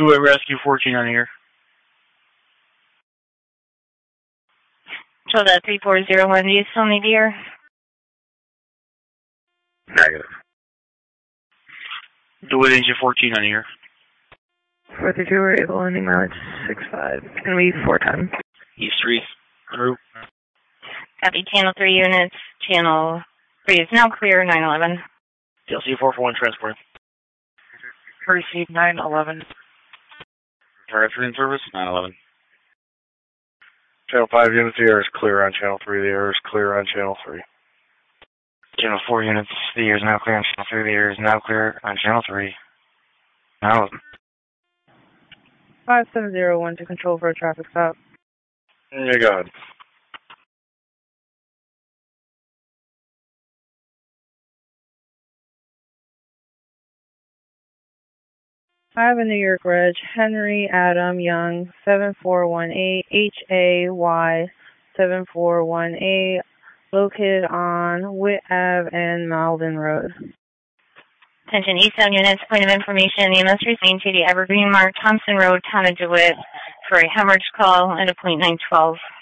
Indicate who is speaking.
Speaker 1: DeWitt Rescue 14 on here.
Speaker 2: So that 3401, do you still need ear?
Speaker 3: Negative.
Speaker 1: DeWitt Engine 14 on here.
Speaker 4: 432, we're able landing mileage 65. It's going to be 410.
Speaker 1: East 3 through.
Speaker 2: Copy, channel 3 units. Channel 3 is now clear, 911.
Speaker 1: DLC 441 transport.
Speaker 4: Receive 911.
Speaker 1: Directory in service, 911.
Speaker 3: Channel 5 units, the air is clear on Channel 3. The air is clear on Channel 3.
Speaker 1: Channel 4 units, the air is now clear on Channel 3. The air is now clear on Channel 3. Now.
Speaker 4: 5701 to control for a traffic stop.
Speaker 3: Yeah, go ahead.
Speaker 4: I have a New York Reg, Henry Adam Young, 7418 HAY 7418, located on Witt Ave and Malden Road.
Speaker 2: Attention Eastbound units, point of information, EMS receiving to the Evergreen Mark, Thompson Road, Town of DeWitt, for a hemorrhage call at a .912.